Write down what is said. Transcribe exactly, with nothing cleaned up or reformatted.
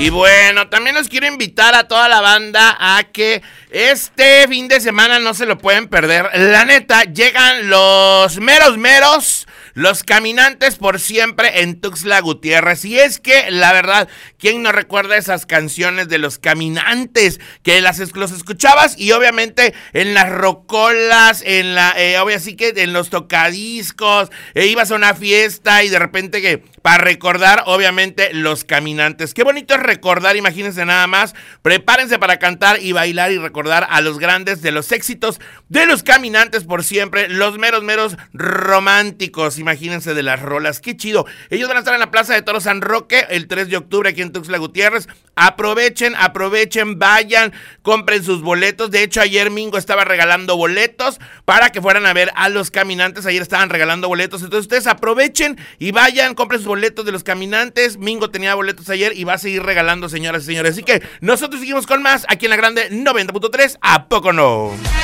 Y bueno, también los quiero invitar a toda la banda a que este fin de semana no se lo pueden perder. La neta, llegan los meros meros, los caminantes por siempre en Tuxtla Gutiérrez. Y es que, la verdad, ¿quién no recuerda esas canciones de los caminantes? Que las los escuchabas y obviamente en las rocolas, en la, eh, obvio, así que en los tocadiscos, eh, ibas a una fiesta y de repente que, para recordar, obviamente, los caminantes. Qué bonito es recordar, imagínense nada más. Prepárense para cantar y bailar y recordar a los grandes de los éxitos de los caminantes por siempre, los meros meros románticos. Imagínense de las rolas, qué chido. Ellos van a estar en la Plaza de Toros San Roque el tres de octubre aquí en Tuxtla Gutiérrez. Aprovechen, aprovechen, vayan, compren sus boletos. De hecho, ayer Mingo estaba regalando boletos para que fueran a ver a los caminantes. Ayer estaban regalando boletos, entonces ustedes aprovechen y vayan, compren sus boletos de los caminantes. Mingo tenía boletos ayer y va a seguir regalando, señoras y señores. Así que nosotros seguimos con más aquí en la Grande noventa punto tres. ¿A poco no?